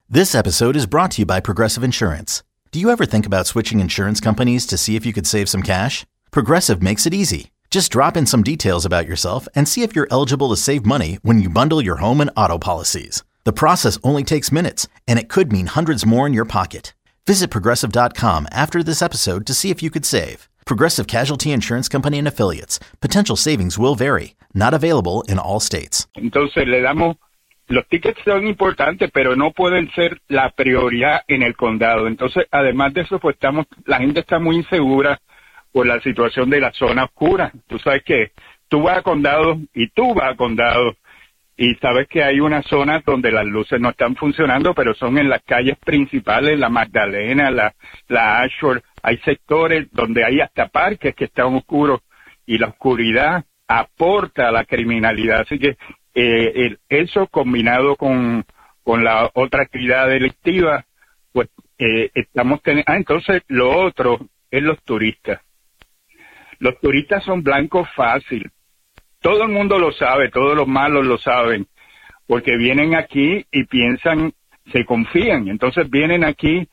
This episode is brought to you by Progressive Insurance. Do you ever think about switching insurance companies to see if you could save some cash? Progressive makes it easy. Just drop in some details about yourself and see if you're eligible to save money when you bundle your home and auto policies. The process only takes minutes, and it could mean hundreds more in your pocket. Visit Progressive.com after this episode to see if you could save. Progressive Casualty Insurance Company and Affiliates. Potential savings will vary. Not available in all states. Entonces le damos, los tickets son importantes, pero no pueden ser la prioridad en el condado. Entonces, además de eso, pues la gente está muy insegura por la situación de la zona oscura. Tú sabes que tú vas a condado y tú vas a condado y sabes que hay unas zonas donde las luces no están funcionando, pero son en las calles principales, la Magdalena, la Ashford. Hay sectores donde hay hasta parques que están oscuros y la oscuridad aporta a la criminalidad. Así que eso combinado con la otra actividad delictiva, pues estamos teniendo... entonces lo otro es los turistas. Los turistas son blancos fácil. Todo el mundo lo sabe, todos los malos lo saben, porque vienen aquí y piensan, se confían. Entonces vienen aquí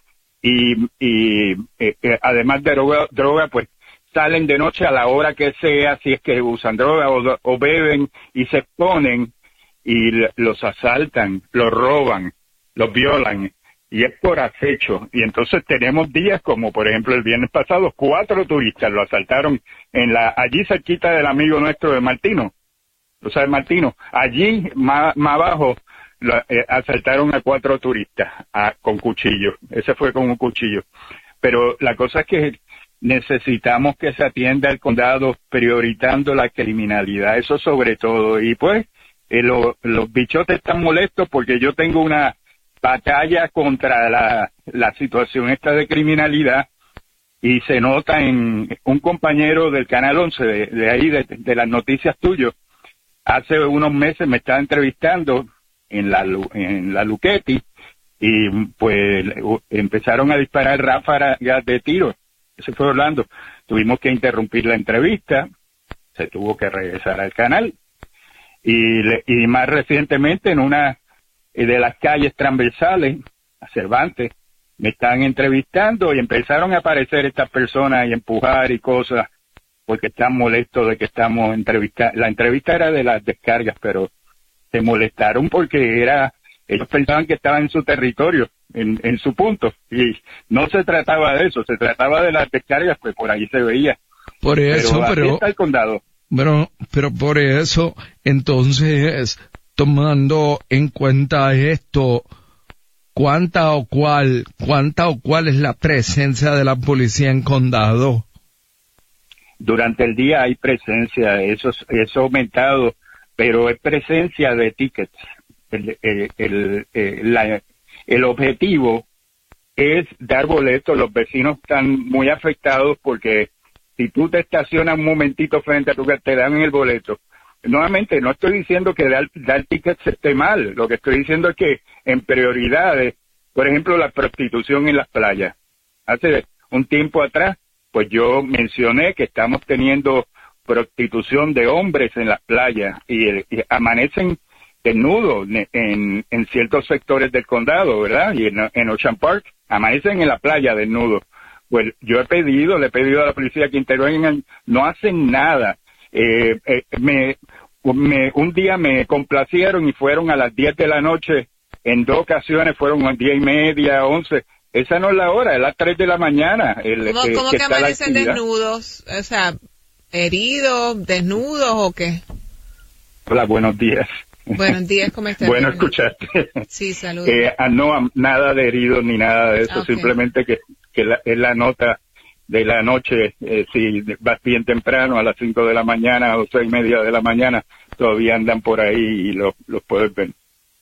y además de droga, pues salen de noche a la hora que sea, si es que usan droga o beben y se exponen y los asaltan, los roban, los violan y es por acecho. Y entonces tenemos días como por ejemplo el viernes pasado 4 turistas lo asaltaron allí cerquita del amigo nuestro de Martino. ¿Tú sabes Martino? Allí más abajo asaltaron a 4 turistas con cuchillo. Ese fue con un cuchillo. Pero la cosa es que necesitamos que se atienda el condado priorizando la criminalidad, eso sobre todo. Y pues los bichotes están molestos porque yo tengo una batalla contra la situación esta de criminalidad y se nota en un compañero del Canal 11 de ahí, de las noticias tuyas. Hace unos meses me estaba entrevistando en la Luchetti y pues empezaron a disparar ráfagas de tiros. Ese fue Orlando. Tuvimos que interrumpir la entrevista, se tuvo que regresar al canal y más recientemente en una de las calles transversales, a Cervantes, me estaban entrevistando y empezaron a aparecer estas personas y empujar y cosas porque están molestos de que estamos entrevistando. La entrevista era de las descargas, pero se molestaron porque ellos pensaban que estaban en su territorio, en su punto, y no se trataba de eso, se trataba de las descargas, pues por ahí se veía. Por eso, pero está el condado. Pero por eso, entonces, tomando en cuenta esto, ¿cuánta o cuál es la presencia de la policía en condado? Durante el día hay presencia, eso ha aumentado, pero es presencia de tickets. El objetivo es dar boletos. Los vecinos están muy afectados porque si tú te estacionas un momentito frente a tu casa, te dan el boleto. Nuevamente, no estoy diciendo que dar tickets esté mal. Lo que estoy diciendo es que en prioridades, por ejemplo, la prostitución en las playas. Hace un tiempo atrás, pues yo mencioné que estamos teniendo prostitución de hombres en las playas y amanecen desnudos en ciertos sectores del condado, ¿verdad? Y en Ocean Park amanecen en la playa desnudos. Pues yo le he pedido a la policía que intervengan, no hacen nada. Un día me complacieron y fueron a las 10 de la noche, en 2 ocasiones fueron a 10:30, 11. Esa no es la hora, es las 3 de la mañana. ¿Cómo que amanecen desnudos? O sea, heridos, desnudos o qué? Hola, buenos días. Buenos días, ¿cómo estás? Bueno, escuchaste. Sí, saludos. No, nada de heridos ni nada de eso, okay. Simplemente que es la nota de la noche, si vas bien temprano a las 5 de la mañana o 6:30 de la mañana, todavía andan por ahí y los puedes ver.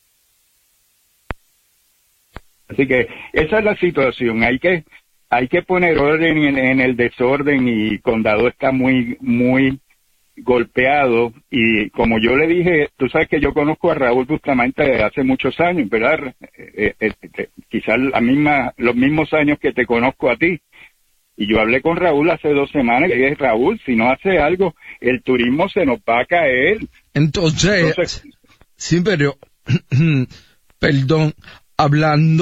Así que esa es la situación. Hay que poner orden en el desorden y el condado está muy, muy golpeado. Y como yo le dije, tú sabes que yo conozco a Raúl Bustamante desde hace muchos años, ¿verdad? Quizás los mismos años que te conozco a ti. Y yo hablé con Raúl hace 2 semanas y le dije, Raúl, si no hace algo, el turismo se nos va a caer. Entonces sí, pero, perdón, hablando